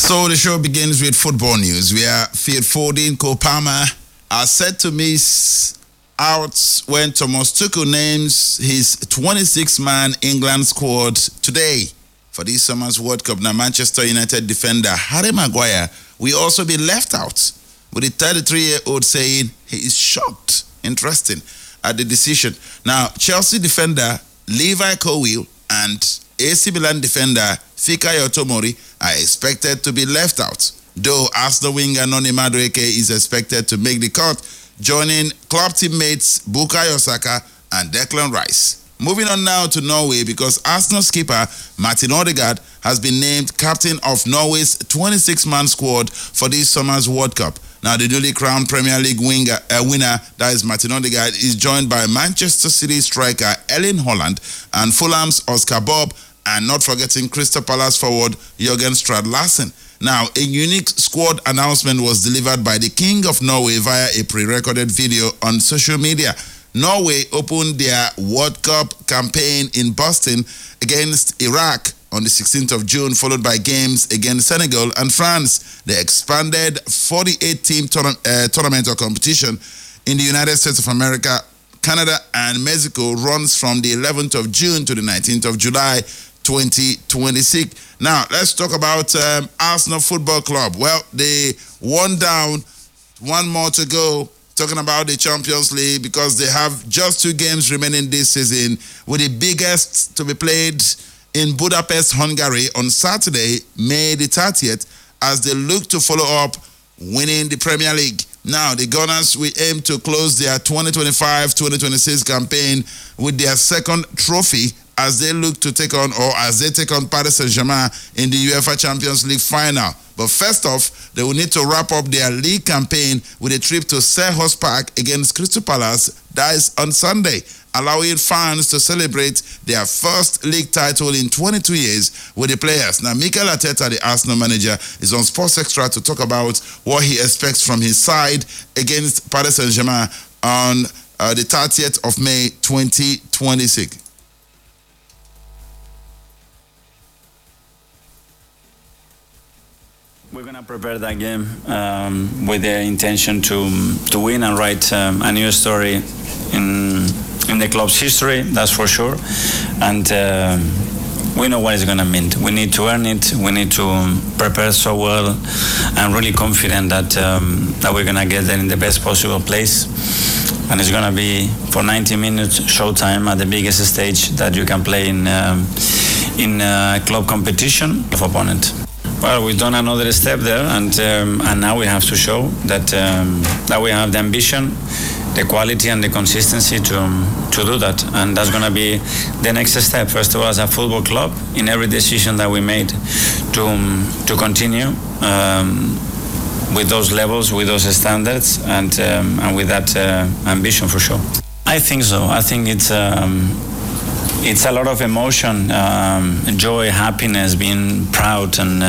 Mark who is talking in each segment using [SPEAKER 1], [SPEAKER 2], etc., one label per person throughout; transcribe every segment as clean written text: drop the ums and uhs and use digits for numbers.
[SPEAKER 1] So the show begins with football news, where Phil Foden, Cole Palmer are set to miss out when Thomas Tuchel names his 26-man England squad today for this summer's World Cup. Now, Manchester United defender Harry Maguire will also be left out, with the 33-year-old saying he is shocked, interesting, at the decision. Now, Chelsea defender Levi Colwill and AC Milan defender Fikayo Tomori are expected to be left out, though Arsenal winger Noni Madueke is expected to make the cut, joining club teammates Bukayo Saka and Declan Rice. Moving on now to Norway, because Arsenal skipper Martin Odegaard has been named captain of Norway's 26-man squad for this summer's World Cup. Now, the newly crowned Premier League winner, that is Martin Odegaard, is joined by Manchester City striker Erling Haaland and Fulham's Oscar Bob, and not forgetting Crystal Palace forward Jørgen Strand Larsen. Now, a unique squad announcement was delivered by the King of Norway via a pre-recorded video on social media. Norway opened their World Cup campaign in Boston against Iraq on the 16th of June, followed by games against Senegal and France. The expanded 48-team tournament or competition in the United States of America, Canada, and Mexico runs from the 11th of June to the 19th of July 2026. Now, let's talk about Arsenal Football Club. Well, they won down, one more to go. Talking about the Champions League, because they have just 2 games remaining this season, with the biggest to be played in Budapest, Hungary on Saturday, May the 30th, as they look to follow up winning the Premier League. Now, the Gunners will aim to close their 2025-2026 campaign with their second trophy as they look to take on Paris Saint-Germain in the UEFA Champions League final. But first off, they will need to wrap up their league campaign with a trip to Selhurst Park against Crystal Palace. That is on Sunday, allowing fans to celebrate their first league title in 22 years with the players. Now, Mikel Arteta, the Arsenal manager, is on Sports Extra to talk about what he expects from his side against Paris Saint-Germain on the 30th of May 2026.
[SPEAKER 2] We're going to prepare that game with the intention to win and write a new story in the club's history, that's for sure. And we know what it's going to mean. We need to earn it. We need to prepare so well. I'm really confident that we're going to get there in the best possible place. And it's going to be for 90 minutes showtime at the biggest stage that you can play in club competition of opponent. Well, we've done another step there, and now we have to show that we have the ambition, the quality, and the consistency to do that. And that's going to be the next step. First of all, as a football club, in every decision that we made to continue with those levels, with those standards, and with that ambition for sure. I think so. I think it's a lot of emotion, joy, happiness, being proud, and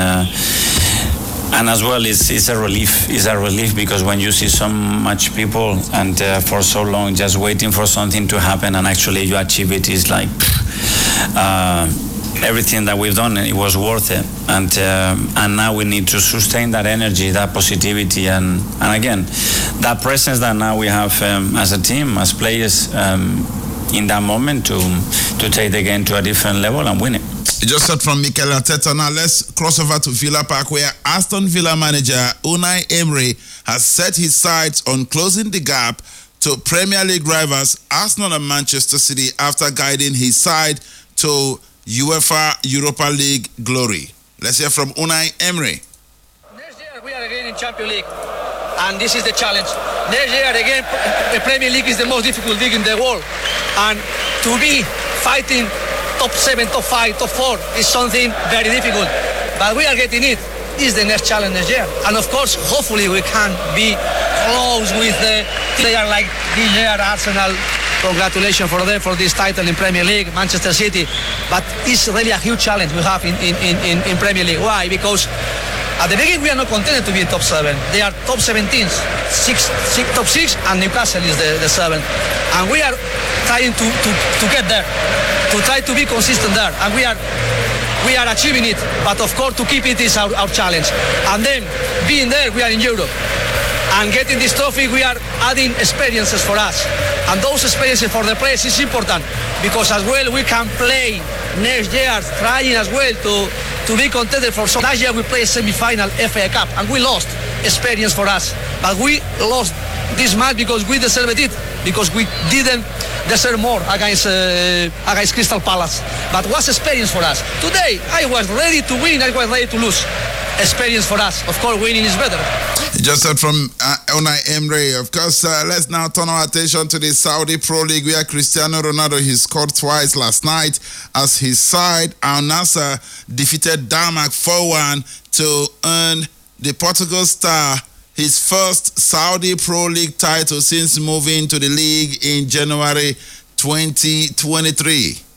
[SPEAKER 2] as well it's a relief. It's a relief because when you see so much people and for so long just waiting for something to happen and actually you achieve it, is like everything that we've done, it was worth it. And now we need to sustain that energy, that positivity, and again that presence that now we have as a team, as players. In that moment to take the game to a different level and win it.
[SPEAKER 1] You just heard from Mikel Arteta. Now let's cross over to Villa Park, where Aston Villa manager Unai Emery has set his sights on closing the gap to Premier League rivals Arsenal and Manchester City after guiding his side to UEFA Europa League glory. Let's hear from Unai Emery.
[SPEAKER 3] Next year we are again in Champions League, and this is the challenge. Next year again, the Premier League is the most difficult league in the world, and to be fighting top 7, top 5, top 4 is something very difficult. But we are getting it. This is the next challenge next year, and of course, hopefully, we can be close with the player like this year, Arsenal. Congratulations for them for this title in Premier League, Manchester City. But it's really a huge challenge we have in Premier League. Why? Because at the beginning, we are not contented to be in top 7. They are top 17, top 6, and Newcastle is the 7th. And we are trying to get there, to try to be consistent there. And we are we are achieving it. But of course, to keep it is our challenge. And then, being there, we are in Europe. And getting this trophy, we are adding experiences for us. And those experiences for the players is important because as well we can play next year, trying as well to be contended for. So last year we played semi-final FA Cup and we lost. Experience for us. But we lost this match because we deserved it, because we didn't deserve more against Crystal Palace. But was experience for us. Today, I was ready to win, I was ready to lose. Experience for us. Of course, winning is better.
[SPEAKER 1] You just heard from Unai Emery. Of course, let's now turn our attention to the Saudi Pro League where Cristiano Ronaldo, he scored twice last night as his side, Al Nassr, defeated Denmark 4-1 to earn the Portugal star his first Saudi Pro League title since moving to the league in January 2023.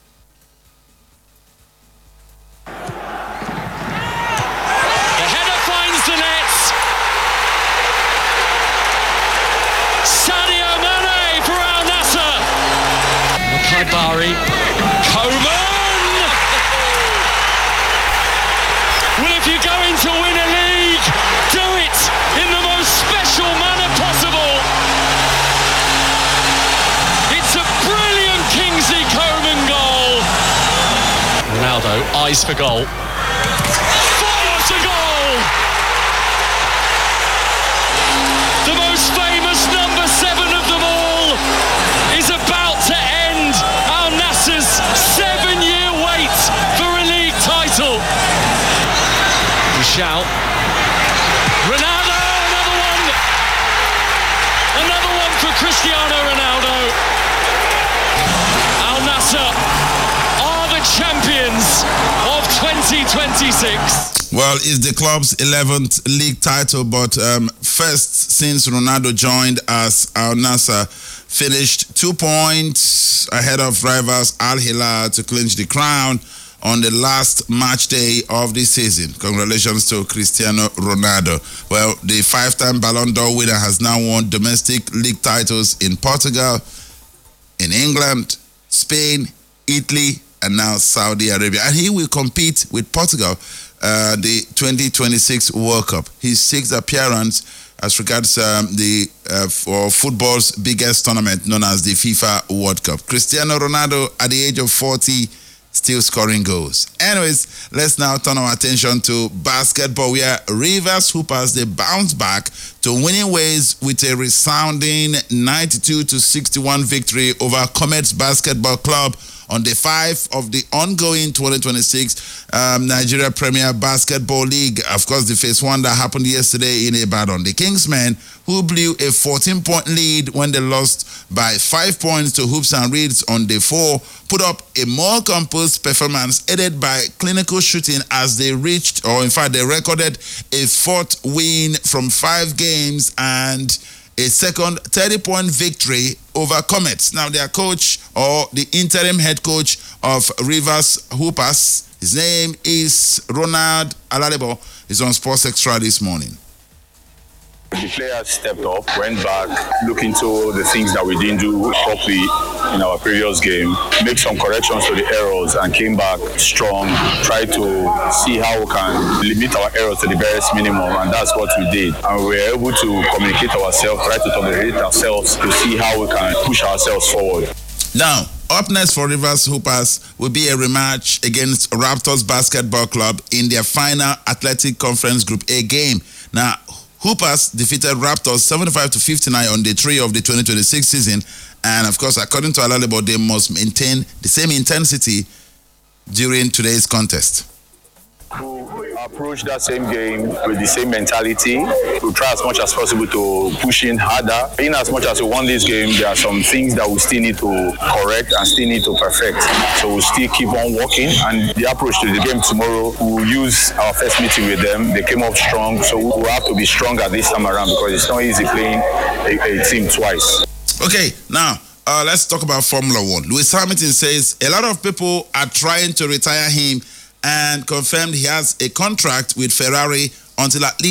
[SPEAKER 4] Bari, Coman! Well, if you're going to win a league, do it in the most special manner possible. It's a brilliant Kingsley Coman goal. Ronaldo, eyes for goal. Fires a goal! The most famous number 7 of them all is about to end Al Nassr's 7-year wait for a league title. We shout. Ronaldo, another one for Cristiano Ronaldo. Al Nassr are the champions of 2026.
[SPEAKER 1] Well, it's the club's 11th league title, but first since Ronaldo joined as Al Nassr finished 2 points ahead of rivals Al Hilal to clinch the crown on the last match day of the season. Congratulations to Cristiano Ronaldo. Well, the 5-time Ballon d'Or winner has now won domestic league titles in Portugal, in England, Spain, Italy, and now Saudi Arabia. And he will compete with Portugal the 2026 World Cup. His 6th appearance as regards for football's biggest tournament known as the FIFA World Cup. Cristiano Ronaldo, at the age of 40, still scoring goals. Anyways, let's now turn our attention to basketball, where Rivers Hoopers, they bounced back to winning ways with a resounding 92-61 victory over Comets Basketball Club on day 5 of the ongoing 2026 Nigeria Premier Basketball League. Of course, the phase 1 that happened yesterday in Ibadan. The Kingsmen, who blew a 14-point lead when they lost by 5 points to Hoops and Reeds on day 4, put up a more composed performance aided by clinical shooting as they reached, or in fact, they recorded a 4th win from 5 games and a second 30-point victory over Comets. Now, their coach, or the interim head coach of Rivers Hoopers, his name is Ronald Alalebo, is on Sports Extra this morning.
[SPEAKER 5] The players stepped up, went back, looked into the things that we didn't do properly in our previous game, make some corrections to the errors, and came back strong, tried to see how we can limit our errors to the barest minimum, and that's what we did. And we were able to communicate ourselves, try to tolerate ourselves to see how we can push ourselves forward.
[SPEAKER 1] Now, up next for Rivers Hoopers will be a rematch against Raptors Basketball Club in their final Athletic Conference Group A game. Now, Hoopers defeated Raptors 75-59 on day 3 of the 2026 season. And of course, according to Alalebo, they must maintain the same intensity during today's contest.
[SPEAKER 5] Approach that same game with the same mentality. We'll try as much as possible to push in harder. In as much as we won this game, there are some things that we still need to correct and still need to perfect. So we'll still keep on working. And the approach to the game tomorrow, we'll use our first meeting with them. They came up strong, so we'll have to be stronger this time around because it's not easy playing a team twice.
[SPEAKER 1] Okay, now let's talk about Formula One. Lewis Hamilton says a lot of people are trying to retire him and confirmed he has a contract with Ferrari until at least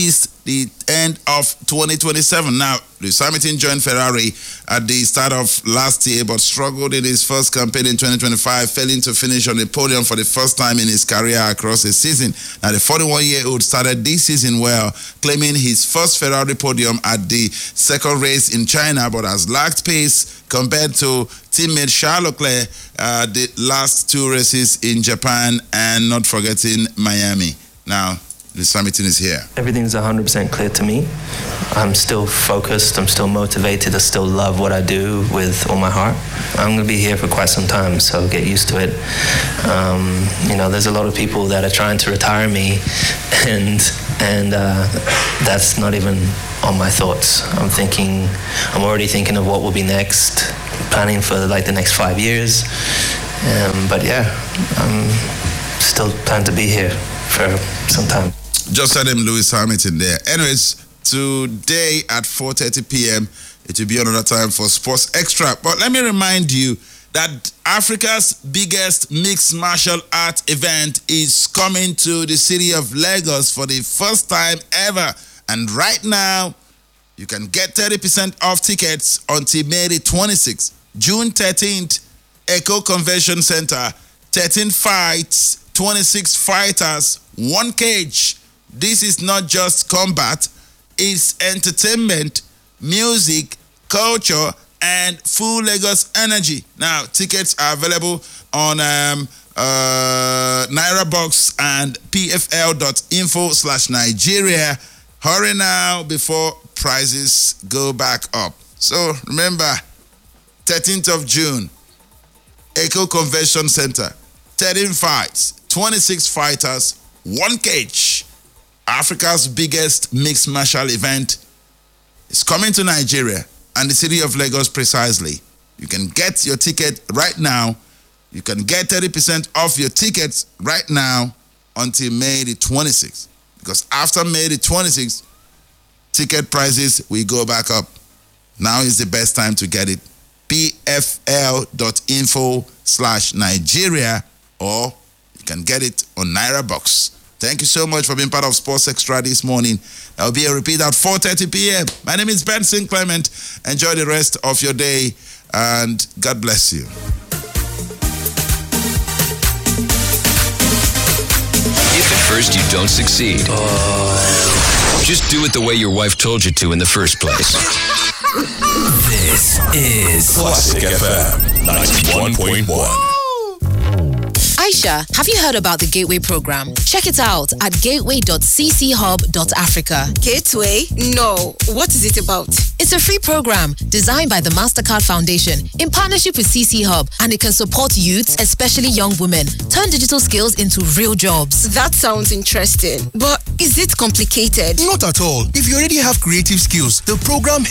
[SPEAKER 1] the end of 2027. Now, Lewis Hamilton joined Ferrari at the start of last year, but struggled in his first campaign in 2025, failing to finish on the podium for the first time in his career across a season. Now, the 41-year-old started this season well, claiming his first Ferrari podium at the second race in China, but has lacked pace compared to teammate Charles Leclerc the last two races in Japan and not forgetting Miami. Now, Lewis Hamilton is here.
[SPEAKER 6] Everything's 100% clear to me. I'm still focused, I'm still motivated, I still love what I do with all my heart. I'm going to be here for quite some time, so get used to it. There's a lot of people that are trying to retire me, and that's not even on my thoughts. I'm already thinking of what will be next, planning for the next 5 years. But yeah, I'm still planning to be here for some time.
[SPEAKER 1] Just said him, Lewis Hamilton there. Anyways, today at 4:30 p.m., it will be another time for Sports Extra. But let me remind you that Africa's biggest mixed martial art event is coming to the city of Lagos for the first time ever. And right now, you can get 30% off tickets until May the 26th. June 13th, Echo Convention Center, 13 fights, 26 fighters, 1 cage. This is not just combat, it's entertainment, music, culture, and full Lagos energy. Now, tickets are available on NairaBox and pfl.info/Nigeria. Hurry now before prices go back up. So remember, 13th of June, Echo Convention Center, 13 fights, 26 fighters, 1 cage. Africa's biggest mixed martial event is coming to Nigeria and the city of Lagos precisely. You can get your ticket right now. You can get 30% off your tickets right now until May the 26th. Because after May the 26th, ticket prices will go back up. Now is the best time to get it. pfl.info/Nigeria, or you can get it on NairaBox. Thank you so much for being part of Sports Extra this morning. There will be a repeat at 4:30 p.m. My name is Benson Clement. Enjoy the rest of your day, and God bless you.
[SPEAKER 7] If at first you don't succeed, just do it the way your wife told you to in the first place.
[SPEAKER 8] This is Classic FM 91.1.
[SPEAKER 9] Aisha, have you heard about the Gateway program? Check it out at gateway.cchub.africa.
[SPEAKER 10] Gateway? No. What is it about?
[SPEAKER 9] It's a free program designed by the MasterCard Foundation in partnership with CC Hub, and it can support youths, especially young women, turn digital skills into real jobs.
[SPEAKER 10] That sounds interesting. But is it complicated?
[SPEAKER 11] Not at all. If you already have creative skills, the program